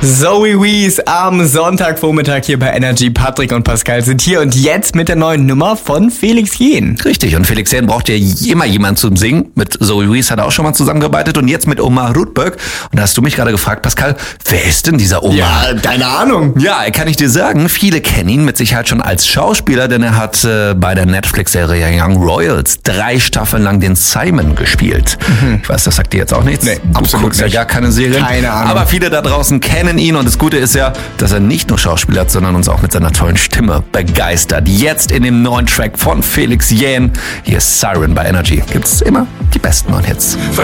Zoe Wees am Sonntagvormittag hier bei Energy. Patrick und Pascal sind hier und jetzt mit der neuen Nummer von Felix Jähn. Richtig, und Felix Jähn braucht ja immer jemanden zum Singen. Mit Zoe Wees hat er auch schon mal zusammengearbeitet und jetzt mit Omar Rudberg. Und da hast du mich gerade gefragt, Pascal, wer ist denn dieser Omar? Ja, keine Ahnung. Ja, kann ich dir sagen, viele kennen ihn mit Sicherheit schon als Schauspieler, denn er hat bei der Netflix-Serie Young Royals 3 Staffeln lang den Simon gespielt. Ich weiß, das sagt dir jetzt auch nichts. Nee, du absolut guckst nicht. ja gar keine Serien. Keine Ahnung. Aber viele da draußen kennen ihn und das Gute ist ja, dass er nicht nur Schauspieler hat, sondern uns auch mit seiner tollen Stimme begeistert. Jetzt in dem neuen Track von Felix Jähn. Hier ist Siren bei Energy. Gibt's immer die besten neuen Hits.